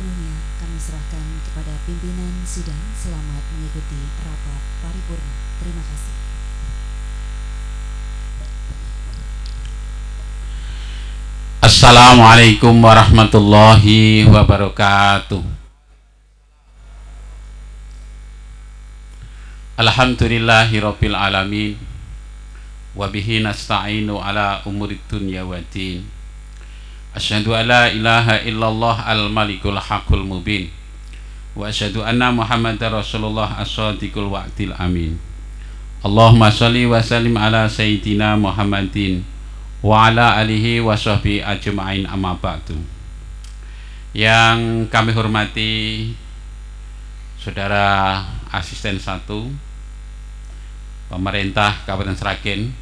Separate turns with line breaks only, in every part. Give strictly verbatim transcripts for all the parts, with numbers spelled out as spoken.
sepenuhnya kami serahkan kepada pimpinan sidang. Selamat mengikuti rapat paripurna. Terima kasih.
Assalamualaikum warahmatullahi wabarakatuh. Alhamdulillahirabbil alamin. Wa bihi nasta'inu ala umurid dunya waddin. Asyhadu an la ilaha illallah al-malikul haqqul mubin. Wa asyhadu anna Muhammadar Rasulullah as-shadiqul wa'dil amin. Allahumma shalli wa sallim ala sayyidina Muhammadin wa ala alihi wa sahbihi ajma'in, amma ba'du. Yang kami hormati Saudara Asisten satu Pemerintah Kabupaten Sragen,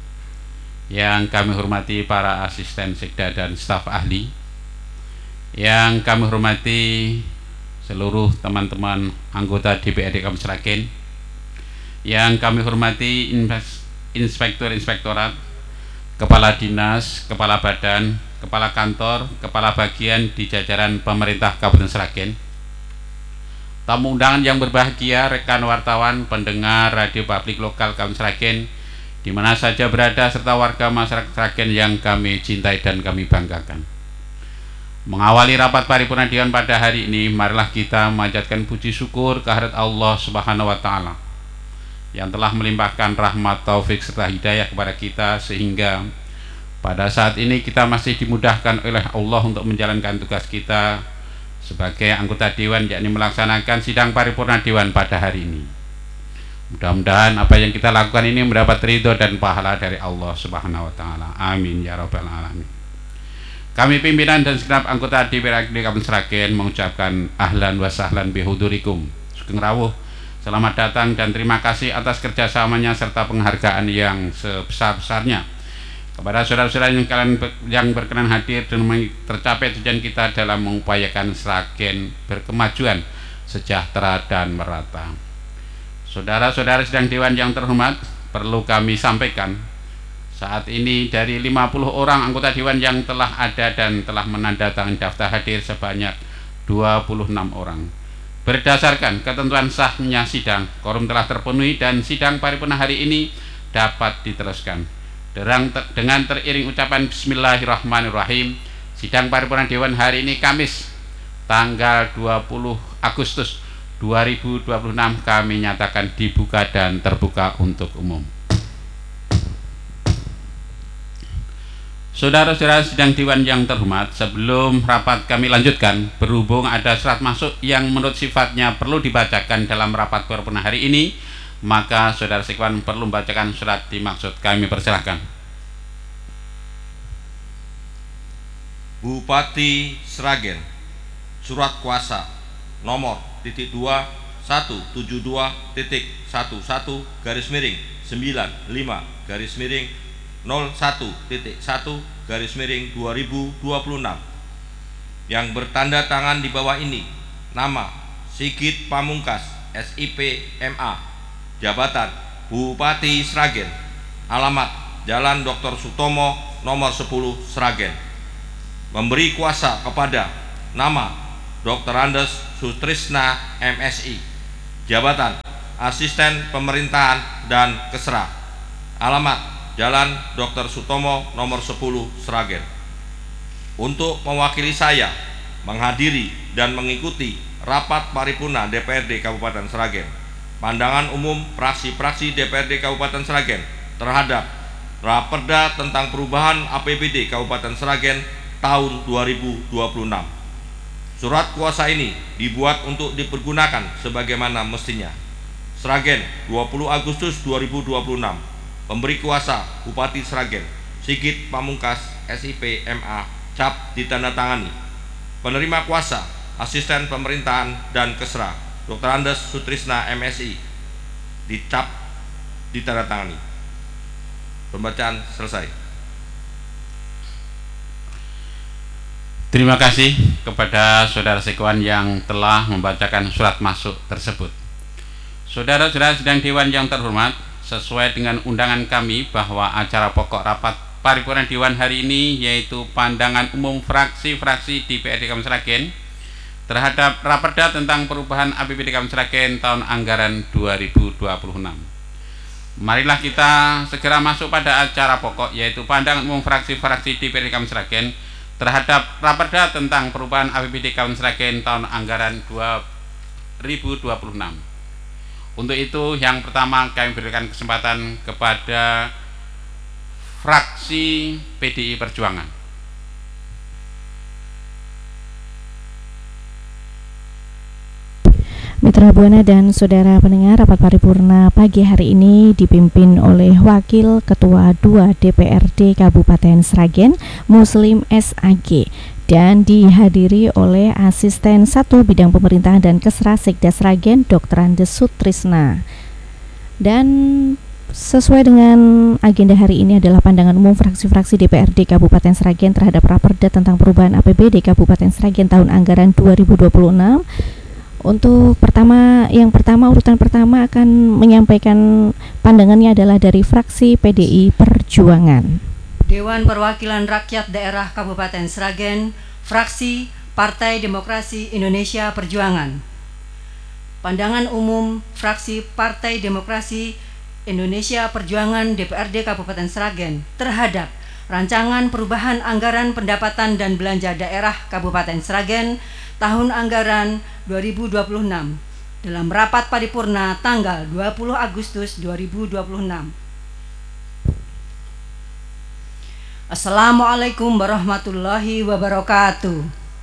yang kami hormati para asisten sekda dan staf ahli, yang kami hormati seluruh teman-teman anggota D P R D Kabupaten Sragen, yang kami hormati inspektur-inspektorat, kepala dinas, kepala badan, kepala kantor, kepala bagian di jajaran pemerintah Kabupaten Sragen, tamu undangan yang berbahagia, rekan wartawan, pendengar radio publik lokal Kabupaten Sragen di mana saja berada, serta warga masyarakat Sragen yang kami cintai dan kami banggakan. Mengawali rapat paripurna Dewan pada hari ini, marilah kita memanjatkan puji syukur kehadirat Allah Subhanahu wa taala yang telah melimpahkan rahmat, taufik serta hidayah kepada kita, sehingga pada saat ini kita masih dimudahkan oleh Allah untuk menjalankan tugas kita sebagai anggota Dewan, yakni melaksanakan sidang paripurna Dewan pada hari ini. Mudah-mudahan apa yang kita lakukan ini mendapat ridho dan pahala dari Allah Subhanahu wa taala. Amin ya rabbal alamin. Kami pimpinan dan segenap anggota D P R D Kabupaten Sragen mengucapkan ahlan wa sahlan bihudurikum. Sugeng rawuh, selamat datang dan terima kasih atas kerjasamanya serta penghargaan yang sebesar-besarnya kepada saudara-saudara yang kalian yang berkenan hadir dan tercapai tujuan kita dalam mengupayakan Sragen berkemajuan, sejahtera dan merata. Saudara-saudara sidang Dewan yang terhormat, perlu kami sampaikan saat ini dari lima puluh orang anggota Dewan yang telah ada dan telah menandatangani daftar hadir sebanyak dua puluh enam orang. Berdasarkan ketentuan sahnya sidang, quorum telah terpenuhi dan sidang paripurna hari ini dapat diteruskan. Dengan teriring ucapan Bismillahirrahmanirrahim, sidang paripurna Dewan hari ini Kamis tanggal dua puluh Agustus dua ribu dua puluh enam kami nyatakan dibuka dan terbuka untuk umum. Saudara-saudara sidang Dewan yang terhormat, sebelum rapat kami lanjutkan, berhubung ada surat masuk yang menurut sifatnya perlu dibacakan dalam rapat paripurna hari ini, maka saudara sekwan perlu membacakan surat dimaksud. Kami persilahkan.
Bupati Sragen, surat kuasa nomor titik dua satu tujuh dua titik satu satu garis miring sembilan lima garis miring nol satu titik satu garis miring dua ribu dua puluh enam yang bertanda tangan di bawah ini. Nama Sigit Pamungkas S I P M A, jabatan Bupati Sragen, alamat Jalan Doktor Sutomo nomor sepuluh Sragen. Memberi kuasa kepada nama Doktor Andes Sutrisna M Si, jabatan Asisten Pemerintahan dan Kesra, alamat Jalan Doktor Sutomo nomor sepuluh Sragen. Untuk mewakili saya menghadiri dan mengikuti rapat paripurna D P R D Kabupaten Sragen, pandangan umum fraksi-fraksi D P R D Kabupaten Sragen terhadap Raperda tentang perubahan A P B D Kabupaten Sragen tahun dua ribu dua puluh enam. Surat kuasa ini dibuat untuk dipergunakan sebagaimana mestinya. Sragen, dua puluh Agustus dua ribu dua puluh enam. Pemberi kuasa Bupati Sragen, Sigit Pamungkas S I P M A, cap ditandatangani. Penerima kuasa Asisten Pemerintahan dan Kesra, Doktor Andes Sutrisna M Si, dicap ditandatangani. Pembacaan selesai.
Terima kasih kepada saudara sekwan yang telah membacakan surat masuk tersebut. Saudara-saudara sidang Dewan yang terhormat, sesuai dengan undangan kami bahwa acara pokok rapat paripurna Dewan hari ini yaitu pandangan umum fraksi-fraksi D P R D Kabupaten Sragen terhadap Raperda tentang perubahan A P B D Kabupaten Sragen tahun anggaran dua ribu dua puluh enam. Marilah kita segera masuk pada acara pokok, yaitu pandangan umum fraksi-fraksi D P R D Kabupaten Sragen terhadap Raperda tentang perubahan A P B D Kabupaten Sragen tahun anggaran dua ribu dua puluh enam. Untuk itu, yang pertama kami berikan kesempatan kepada fraksi P D I Perjuangan.
Mitra Buana dan saudara pendengar, rapat paripurna pagi hari ini dipimpin oleh Wakil Ketua dua D P R D Kabupaten Sragen, Muslim S A G, dan dihadiri oleh Asisten satu Bidang Pemerintahan dan Kesra Sekda Sragen, Doktor Andes Sutrisna. Dan sesuai dengan agenda hari ini adalah pandangan umum fraksi-fraksi D P R D Kabupaten Sragen terhadap Raperda tentang perubahan A P B D Kabupaten Sragen tahun anggaran dua ribu dua puluh enam. Untuk pertama, yang pertama urutan pertama akan menyampaikan pandangannya adalah dari fraksi P D I Perjuangan.
Dewan Perwakilan Rakyat Daerah Kabupaten Sragen, fraksi Partai Demokrasi Indonesia Perjuangan. Pandangan umum fraksi Partai Demokrasi Indonesia Perjuangan D P R D Kabupaten Sragen terhadap rancangan perubahan anggaran pendapatan dan belanja daerah Kabupaten Sragen tahun anggaran dua ribu dua puluh enam dalam rapat paripurna tanggal dua puluh Agustus dua ribu dua puluh enam. Assalamualaikum warahmatullahi wabarakatuh.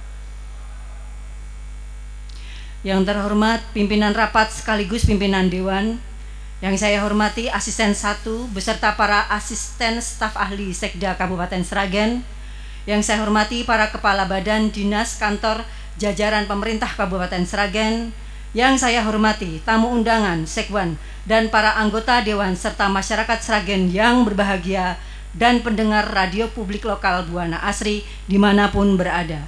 Yang terhormat pimpinan rapat sekaligus pimpinan Dewan, yang saya hormati Asisten satu beserta para asisten staf ahli Sekda Kabupaten Sragen, yang saya hormati para kepala badan dinas kantor jajaran pemerintah Kabupaten Sragen, yang saya hormati tamu undangan, sekwan, dan para anggota Dewan serta masyarakat Sragen yang berbahagia dan pendengar radio publik lokal Buana Asri dimanapun berada.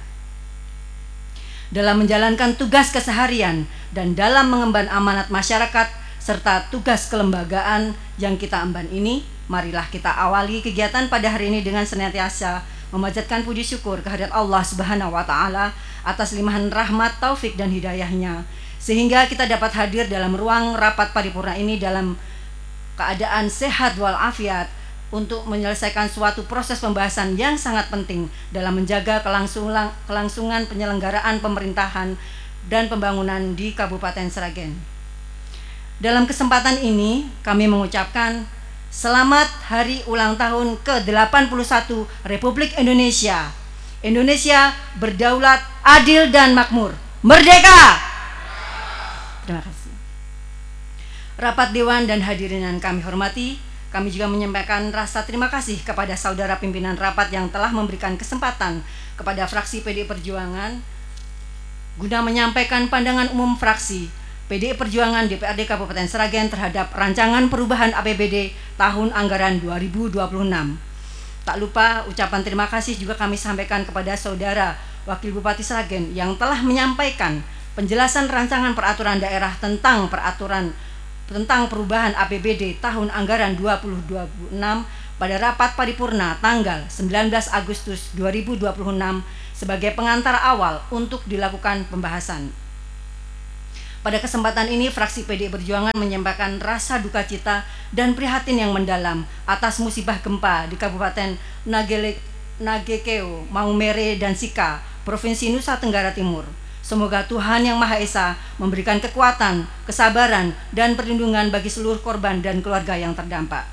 Dalam menjalankan tugas keseharian dan dalam mengemban amanat masyarakat serta tugas kelembagaan yang kita emban ini, marilah kita awali kegiatan pada hari ini dengan senantiasa memanjatkan puji syukur kehadirat Allah Subhanahu wa Ta'ala atas limpahan rahmat, taufik, dan hidayahnya, sehingga kita dapat hadir dalam ruang rapat paripurna ini dalam keadaan sehat walafiat untuk menyelesaikan suatu proses pembahasan yang sangat penting dalam menjaga kelangsungan, kelangsungan penyelenggaraan pemerintahan dan pembangunan di Kabupaten Sragen. Dalam kesempatan ini kami mengucapkan selamat hari ulang tahun ke delapan puluh satu Republik Indonesia. Indonesia berdaulat, adil, dan makmur. Merdeka! Terima kasih. Rapat Dewan dan hadirin yang kami hormati, kami juga menyampaikan rasa terima kasih kepada saudara pimpinan rapat yang telah memberikan kesempatan kepada fraksi P D I Perjuangan guna menyampaikan pandangan umum fraksi P D I Perjuangan D P R D Kabupaten Sragen terhadap rancangan perubahan A P B D tahun anggaran dua ribu dua puluh enam. Tak lupa ucapan terima kasih juga kami sampaikan kepada saudara Wakil Bupati Sragen yang telah menyampaikan penjelasan rancangan peraturan daerah tentang peraturan tentang perubahan A P B D tahun anggaran dua ribu dua puluh enam pada rapat paripurna tanggal sembilan belas Agustus dua ribu dua puluh enam sebagai pengantar awal untuk dilakukan pembahasan. Pada kesempatan ini, fraksi P D I Perjuangan menyampaikan rasa duka cita dan prihatin yang mendalam atas musibah gempa di Kabupaten Nagele, Nagekeo, Maumere, dan Sika, Provinsi Nusa Tenggara Timur. Semoga Tuhan Yang Maha Esa memberikan kekuatan, kesabaran, dan perlindungan bagi seluruh korban dan keluarga yang terdampak.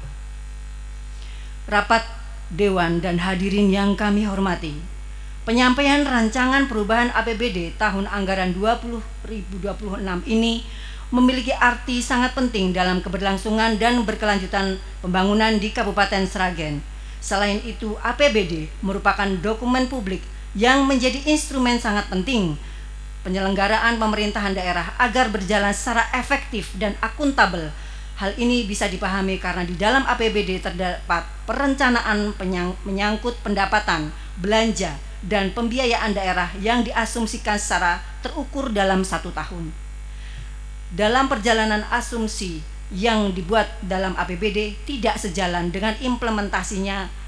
Rapat Dewan dan hadirin yang kami hormati, penyampaian rancangan perubahan A P B D tahun anggaran dua ribu dua puluh enam ini memiliki arti sangat penting dalam keberlangsungan dan berkelanjutan pembangunan di Kabupaten Sragen. Selain itu, A P B D merupakan dokumen publik yang menjadi instrumen sangat penting penyelenggaraan pemerintahan daerah agar berjalan secara efektif dan akuntabel. Hal ini bisa dipahami karena di dalam A P B D terdapat perencanaan penyang, menyangkut pendapatan, belanja, dan pembiayaan daerah yang diasumsikan secara terukur dalam satu tahun. Dalam perjalanan asumsi yang dibuat dalam A P B D tidak sejalan dengan implementasinya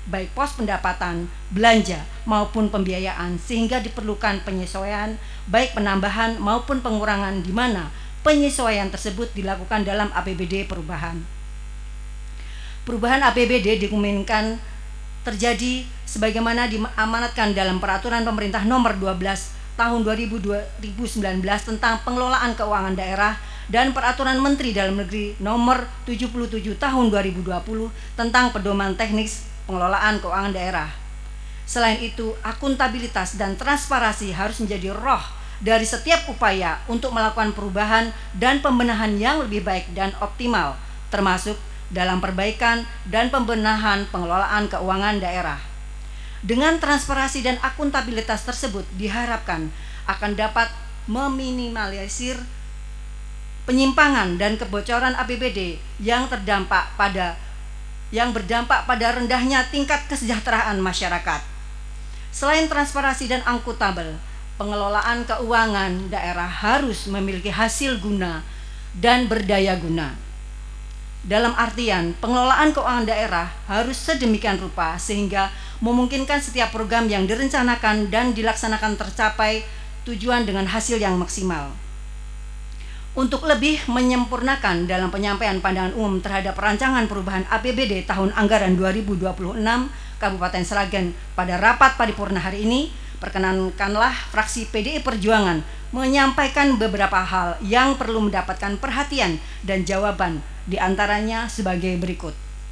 baik pos pendapatan, belanja, maupun pembiayaan, sehingga diperlukan penyesuaian baik penambahan maupun pengurangan, di mana penyesuaian tersebut dilakukan dalam A P B D perubahan. Perubahan A P B D dimungkinkan terjadi sebagaimana diamanatkan dalam Peraturan Pemerintah Nomor dua belas Tahun dua ribu sembilan belas tentang pengelolaan keuangan daerah dan Peraturan Menteri Dalam Negeri Nomor tujuh puluh tujuh Tahun dua ribu dua puluh tentang pedoman teknis pengelolaan keuangan daerah. Selain itu, akuntabilitas dan transparansi harus menjadi roh dari setiap upaya untuk melakukan perubahan dan pembenahan yang lebih baik dan optimal, termasuk dalam perbaikan dan pembenahan pengelolaan keuangan daerah. Dengan transparansi dan akuntabilitas tersebut diharapkan akan dapat meminimalisir penyimpangan dan kebocoran A P B D yang terdampak pada yang berdampak pada rendahnya tingkat kesejahteraan masyarakat. Selain transparansi dan akuntabel, pengelolaan keuangan daerah harus memiliki hasil guna dan berdaya guna. Dalam artian, pengelolaan keuangan daerah harus sedemikian rupa sehingga memungkinkan setiap program yang direncanakan dan dilaksanakan tercapai tujuan dengan hasil yang maksimal. Untuk lebih menyempurnakan dalam penyampaian pandangan umum terhadap rancangan perubahan A P B D tahun anggaran dua ribu dua puluh enam Kabupaten Sragen pada rapat paripurna hari ini, perkenankanlah fraksi P D I Perjuangan menyampaikan beberapa hal yang perlu mendapatkan perhatian dan jawaban, di antaranya sebagai berikut.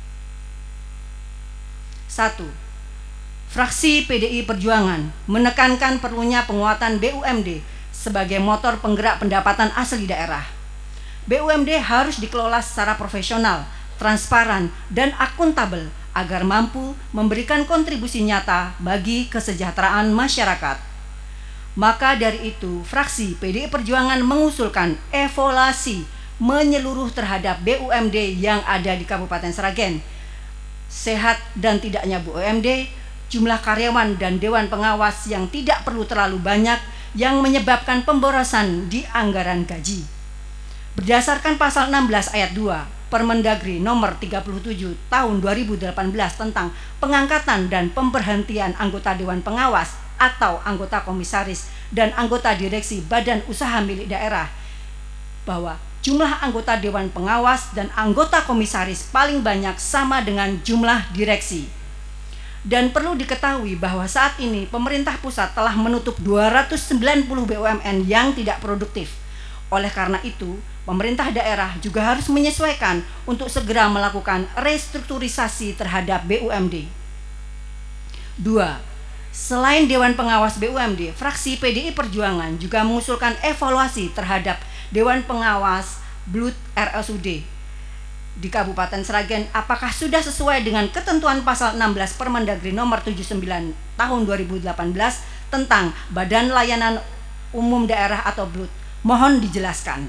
satu. Fraksi P D I Perjuangan menekankan perlunya penguatan B U M D sebagai motor penggerak pendapatan asli daerah. B U M D harus dikelola secara profesional, transparan, dan akuntabel agar mampu memberikan kontribusi nyata bagi kesejahteraan masyarakat. Maka dari itu, fraksi P D I Perjuangan mengusulkan evaluasi menyeluruh terhadap B U M D yang ada di Kabupaten Sragen. Sehat dan tidaknya B U M D, jumlah karyawan dan dewan pengawas yang tidak perlu terlalu banyak yang menyebabkan pemborosan di anggaran gaji. Berdasarkan pasal enam belas ayat dua Permendagri nomor tiga puluh tujuh tahun dua ribu delapan belas tentang pengangkatan dan pemberhentian anggota dewan pengawas atau anggota komisaris dan anggota direksi badan usaha milik daerah, bahwa jumlah anggota dewan pengawas dan anggota komisaris paling banyak sama dengan jumlah direksi. Dan perlu diketahui bahwa saat ini pemerintah pusat telah menutup dua ratus sembilan puluh B U M N yang tidak produktif. Oleh karena itu, pemerintah daerah juga harus menyesuaikan untuk segera melakukan restrukturisasi terhadap B U M D. dua. Selain Dewan Pengawas B U M D, fraksi P D I Perjuangan juga mengusulkan evaluasi terhadap Dewan Pengawas Blut R S U D di Kabupaten Sragen, apakah sudah sesuai dengan ketentuan pasal enam belas Permendagri nomor tujuh puluh sembilan tahun dua ribu delapan belas tentang Badan Layanan Umum Daerah atau Blut. Mohon dijelaskan.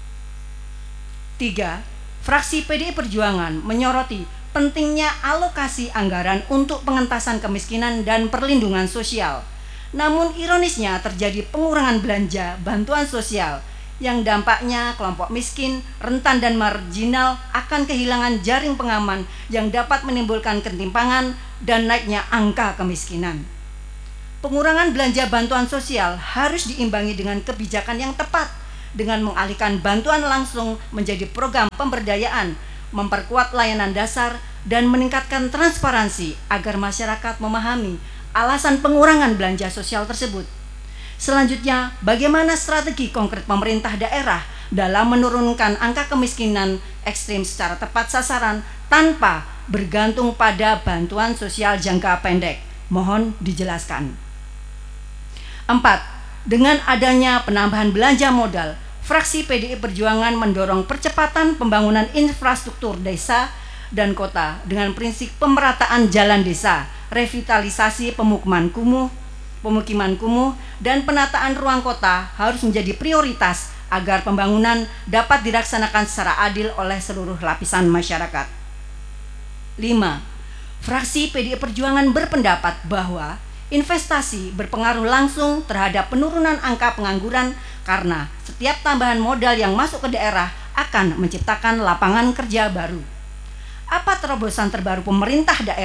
tiga. Fraksi P D I Perjuangan menyoroti pentingnya alokasi anggaran untuk pengentasan kemiskinan dan perlindungan sosial. Namun ironisnya terjadi pengurangan belanja bantuan sosial yang dampaknya kelompok miskin, rentan dan marginal akan kehilangan jaring pengaman yang dapat menimbulkan ketimpangan dan naiknya angka kemiskinan. Pengurangan belanja bantuan sosial harus diimbangi dengan kebijakan yang tepat dengan mengalihkan bantuan langsung menjadi program pemberdayaan, memperkuat layanan dasar, dan meningkatkan transparansi agar masyarakat memahami alasan pengurangan belanja sosial tersebut. Selanjutnya, bagaimana strategi konkret pemerintah daerah dalam menurunkan angka kemiskinan ekstrim secara tepat sasaran tanpa bergantung pada bantuan sosial jangka pendek? Mohon dijelaskan. empat. Dengan adanya penambahan belanja modal, fraksi P D I Perjuangan mendorong percepatan pembangunan infrastruktur desa dan kota dengan prinsip pemerataan jalan desa, revitalisasi pemukiman kumuh, pemukiman kumuh, dan penataan ruang kota harus menjadi prioritas agar pembangunan dapat dilaksanakan secara adil oleh seluruh lapisan masyarakat. lima. Fraksi P D I Perjuangan berpendapat bahwa investasi berpengaruh langsung terhadap penurunan angka pengangguran karena setiap tambahan modal yang masuk ke daerah akan menciptakan lapangan kerja baru. Apa terobosan terbaru pemerintah daerah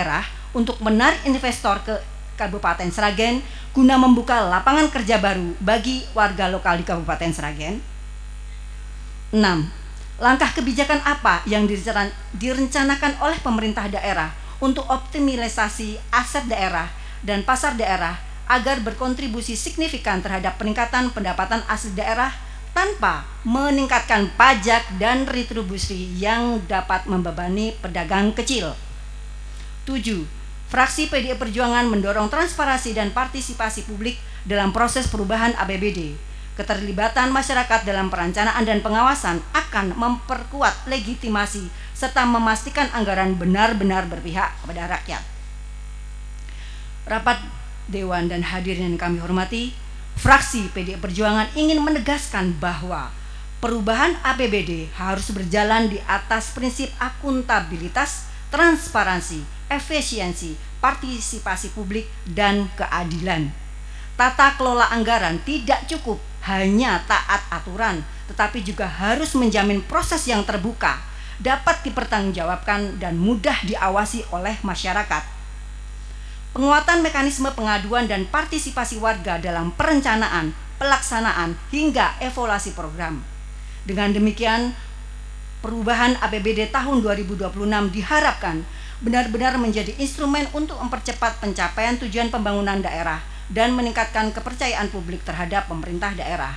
untuk menarik investor ke Kabupaten Sragen guna membuka lapangan kerja baru bagi warga lokal di Kabupaten Sragen? enam. Langkah kebijakan apa yang direncanakan oleh pemerintah daerah untuk optimalisasi aset daerah dan pasar daerah agar berkontribusi signifikan terhadap peningkatan pendapatan asli daerah tanpa meningkatkan pajak dan retribusi yang dapat membebani pedagang kecil? tujuh. Fraksi P D I Perjuangan mendorong transparansi dan partisipasi publik dalam proses perubahan A P B D. Keterlibatan masyarakat dalam perencanaan dan pengawasan akan memperkuat legitimasi serta memastikan anggaran benar-benar berpihak kepada rakyat. Rapat Dewan dan hadirin yang kami hormati, fraksi P D I Perjuangan ingin menegaskan bahwa perubahan A P B D harus berjalan di atas prinsip akuntabilitas, transparansi, efisiensi, partisipasi publik, dan keadilan. Tata kelola anggaran tidak cukup hanya taat aturan, tetapi juga harus menjamin proses yang terbuka, dapat dipertanggungjawabkan dan mudah diawasi oleh masyarakat. Penguatan mekanisme pengaduan dan partisipasi warga dalam perencanaan, pelaksanaan, hingga evaluasi program. Dengan demikian, perubahan A P B D tahun dua ribu dua puluh enam diharapkan benar-benar menjadi instrumen untuk mempercepat pencapaian tujuan pembangunan daerah dan meningkatkan kepercayaan publik terhadap pemerintah daerah.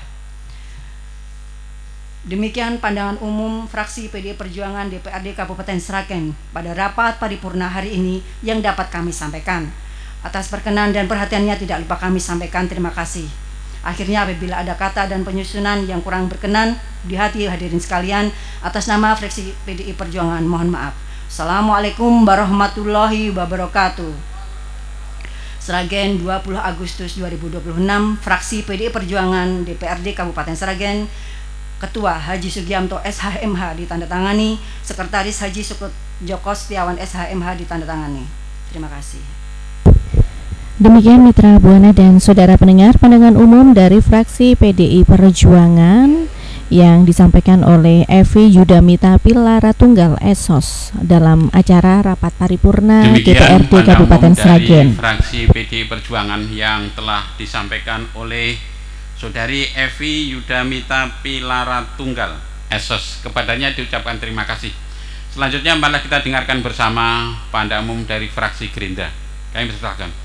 Demikian pandangan umum fraksi P D I Perjuangan D P R D Kabupaten Sragen pada rapat paripurna hari ini yang dapat kami sampaikan. Atas perkenan dan perhatiannya tidak lupa kami sampaikan terima kasih. Akhirnya apabila ada kata dan penyusunan yang kurang berkenan di hati hadirin sekalian, atas nama fraksi P D I Perjuangan mohon maaf. Assalamualaikum warahmatullahi wabarakatuh. Sragen dua puluh Agustus dua ribu dua puluh enam, fraksi P D I Perjuangan D P R D Kabupaten Sragen, Ketua Haji Sugianto S H M H ditandatangani, Sekretaris Haji Sukut Joko Setiawan S H M H ditandatangani. Terima kasih.
Demikian Mitra Buana dan saudara pendengar pandangan umum dari fraksi P D I Perjuangan yang disampaikan oleh Evi Yudamita Pilara Tunggal S O S dalam acara rapat paripurna D P R D Kabupaten Sragen.
Fraksi P D I Perjuangan yang telah disampaikan oleh Saudari Evi Yudamita Pilara Tunggal S O S, kepadanya diucapkan terima kasih. Selanjutnya malah kita dengarkan bersama pandangan umum dari fraksi Gerindra. Kami persilakan.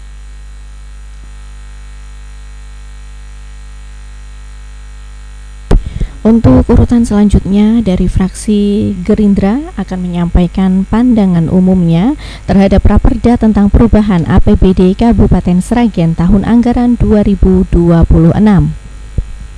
Untuk urutan selanjutnya dari fraksi Gerindra akan menyampaikan pandangan umumnya terhadap Raperda tentang perubahan A P B D Kabupaten Sragen tahun anggaran dua ribu dua puluh enam.